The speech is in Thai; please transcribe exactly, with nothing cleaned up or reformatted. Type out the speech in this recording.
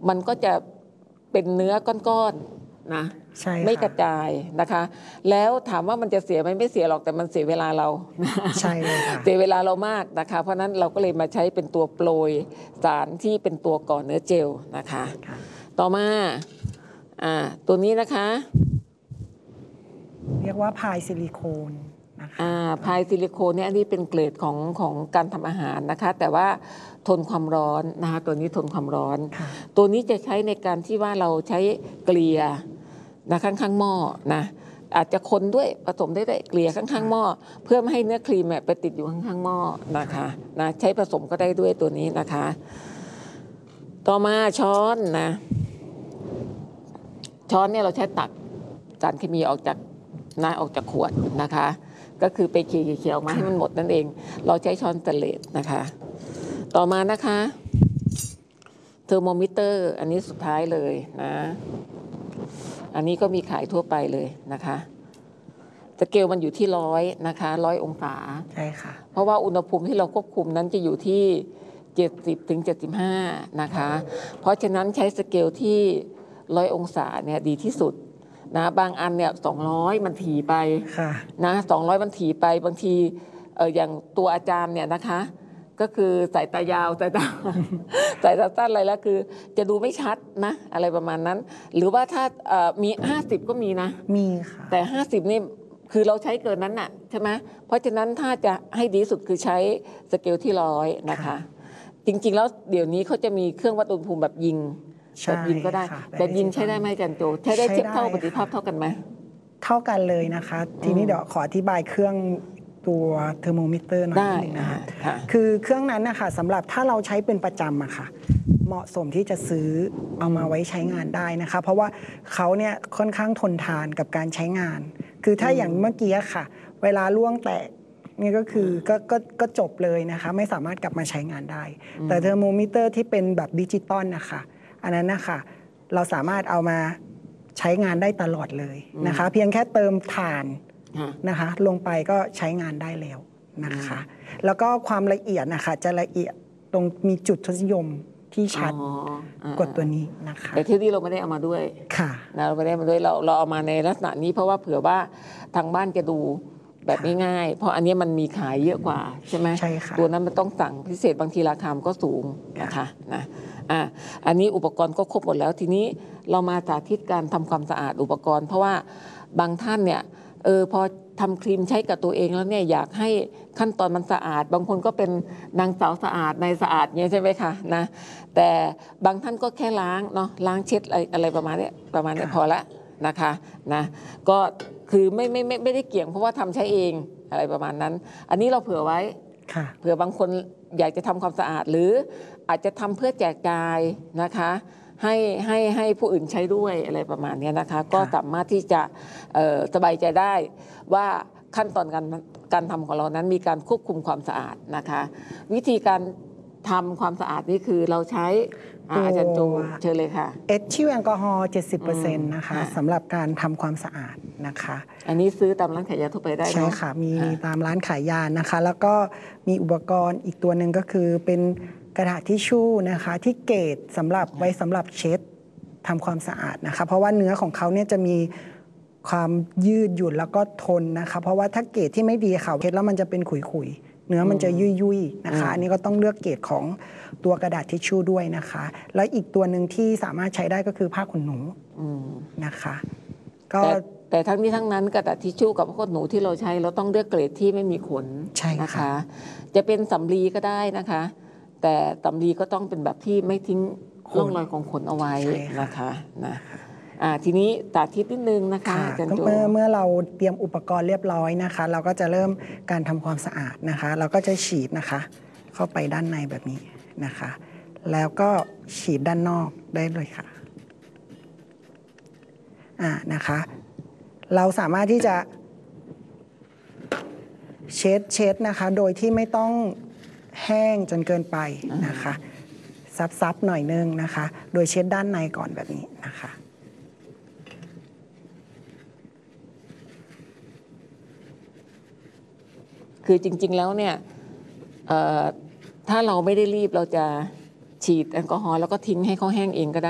มันก็จะเป็นเนื้อก้อนๆนะไม่กระจายนะคะแล้วถามว่ามันจะเสียไหมไม่เสียหรอกแต่มันเสียเวลาเราใช่เลยค่ะเสียเวลาเรามากนะคะเพราะนั้นเราก็เลยมาใช้เป็นตัวโปรยสารที่เป็นตัวก่อเนื้อเจลนะคะต่อมาอ่าตัวนี้นะคะเรียกว่าพายซิลิโคนนะคะอ่าพายซิลิโคนเนี่ยอันนี้เป็นเกรดของของการทำอาหารนะคะแต่ว่าทนความร้อนนะคะตัวนี้ทนความร้อนตัวนี้จะใช้ในการที่ว่าเราใช้เกลี่ยนะข้างๆหม้อนะอาจจะคนด้วยผสมได้ด้วยเกลี่ยข้างๆหม้อเพื่อไม่ให้เนื้อครีมไปติดอยู่ข้างๆหม้อนะคะนะใช้ผสมก็ได้ด้วยตัวนี้นะคะต่อมาช้อนนะช้อนเนี่ยเราใช้ตักสารเคมีออกจากน้ำออกจากขวดนะคะก็คือไปเคี่ยวๆมาให้มันหมดนั่นเองเราใช้ช้อนสเตนเลสนะคะต่อมานะคะเทอร์โมมิเตอร์อันนี้สุดท้ายเลยนะอันนี้ก็มีขายทั่วไปเลยนะคะสเกลมันอยู่ที่ร้อยนะคะร้อยองศาใช่ค่ะเพราะว่าอุณหภูมิที่เราควบคุมนั้นจะอยู่ที่เจ็ดสิบถึงเจ็ดสิบห้านะคะเพราะฉะนั้นใช้สเกลที่ร้อยองศาเนี่ยดีที่สุดนะบางอันเนี่ยสองร้อยมันถี่ไปนะสองร้อยมันถี่ไปบางทีเอออย่างตัวอาจารย์เนี่ยนะคะก็คือสายตายาวสายตาสายตาสั้นอะไรแล้วคือจะดูไม่ชัดนะอะไรประมาณนั้นหรือว่าถ้ามีห้าสิบก็มีนะมีค่ะแต่ห้าสิบนี่คือเราใช้เกินนั้นน่ะใช่ไหมเพราะฉะนั้นถ้าจะให้ดีสุดคือใช้สเกลที่ร้อยนะคะจริงๆแล้วเดี๋ยวนี้เขาจะมีเครื่องวัดอุณหภูมิแบบยิงแบบยิงก็ได้แต่ยิงใช้ได้ไหมจันโจใช้ได้เทียบเท่าประสิทธิภาพเท่ากันไหมเท่ากันเลยนะคะทีนี้เดี๋ยวขออธิบายเครื่องตัวเทอร์โมมิเตอร์หน่อยนึงนะคะคือเครื่องนั้นนะคะสำหรับถ้าเราใช้เป็นประจำอะค่ะเหมาะสมที่จะซื้อเอามาไว้ใช้งานได้นะคะเพราะว่าเขาเนี่ยค่อนข้างทนทานกับการใช้งานคือถ้าอย่างเมื่อกี้ค่ะเวลาล่วงแตกนี่ก็คือก็ก็ก็จบเลยนะคะไม่สามารถกลับมาใช้งานได้แต่เทอร์โมมิเตอร์ที่เป็นแบบดิจิตอลนะคะอันนั้นนะคะเราสามารถเอามาใช้งานได้ตลอดเลยนะคะเพียงแค่เติมถ่านนะคะลงไปก็ใช้งานได้แล้วนะคะแล้วก็ความละเอียดนะคะจะละเอียดตรงมีจุดทศนิยมที่ชัดกว่าตัวนี้นะคะแต่ที่นี่เราไม่ได้เอามาด้วยค่ะนะเราไม่ได้มาด้วยเราเราเอามาในลักษณะนี้เพราะว่าเผื่อว่าทางบ้านจะดูแบบง่ายๆเพราะอันนี้มันมีขายเยอะกว่าใช่ไหมใช่ค่ะตัวนั้นมันต้องสั่งพิเศษบางทีราคาก็สูงนะคะนะอ่ะอันนี้อุปกรณ์ก็ครบหมดแล้วทีนี้เรามาสาธิตการทำความสะอาดอุปกรณ์เพราะว่าบางท่านเนี่ยเออพอทำครีมใช้กับตัวเองแล้วเนี่ยอยากให้ขั้นตอนมันสะอาดบางคนก็เป็นนางสาวสะอาดนายสะอาดเนี่ยใช่ไหมคะนะแต่บางท่านก็แค่ล้างเนาะล้างเช็ดอะไรอะไรประมาณนี้ประมาณนี้พอละนะคะนะก็คือไม่ไม่ไม่ไม่ได้เกี่ยงเพราะว่าทำใช้เองอะไรประมาณนั้นอันนี้เราเผื่อไว้เผื่อบางคนอยากจะทำความสะอาดหรืออาจจะทำเพื่อแจกจ่ายนะคะให้ให้ให้ผู้อื่นใช้ด้วยอะไรประมาณนี้นะคะก็สามารถที่จะสบายใจได้ว่าขั้นตอนการการทำของเรานั้นมีการควบคุมความสะอาดนะคะวิธีการทำความสะอาดนี่คือเราใช้อาจารย์โจเชิญเลยค่ะเอทิลแอลกอฮอล์ เจ็ดสิบเปอร์เซ็นต์ นะคะสำหรับการทำความสะอาดนะคะอันนี้ซื้อตามร้านขายยาทั่วไปได้ใช่ค่ะมีตามร้านขายยานะคะแล้วก็มีอุปกรณ์อีกตัวหนึ่งก็คือเป็นกระดาษทิชชู่นะคะที่เกรดสำหรับไว้สำหรับเช็ดทำความสะอาดนะคะเพราะว่าเนื้อของเขาเนี่ยจะมีความยืดหยุ่นแล้วก็ทนนะคะเพราะว่าถ้าเกรดที่ไม่ดีค่ะเช็ดแล้วมันจะเป็นขุยๆเนื้อมันจะยุ่ยๆนะคะอันนี้ก็ต้องเลือกเกรดของตัวกระดาษทิชชู่ด้วยนะคะแล้วอีกตัวหนึ่งที่สามารถใช้ได้ก็คือผ้าขนหนูนะคะก็แต่ทั้งนี้ทั้งนั้นกระดาษทิชชู่กับผ้าขนหนูที่เราใช้เราต้องเลือกเกรดที่ไม่มีขนนะคะจะเป็นสำลีก็ได้นะคะแต่สำลีก็ต้องเป็นแบบที่ไม่ทิ้งร่องรอยของขนเอาไว้นะคะนะทีนี้สาธิตนิดนึงนะคะเมื่อเมื่อเราเตรียมอุปกรณ์เรียบร้อยนะคะเราก็จะเริ่มการทำความสะอาดนะคะเราก็จะฉีดนะคะเข้าไปด้านในแบบนี้นะคะแล้วก็ฉีดด้านนอกได้เลยค่ะอ่านะคะเราสามารถที่จะเช็ดเช็ดนะคะโดยที่ไม่ต้องแห้งจนเกินไปนะคะซับๆหน่อยนึงนะคะโดยเช็ดด้านในก่อนแบบนี้นะคะคือจริงๆแล้วเนี่ยถ้าเราไม่ได้รีบเราจะฉีดแอลกอฮอล์แล้วก็ทิ้งให้เขาแห้งเองก็ได้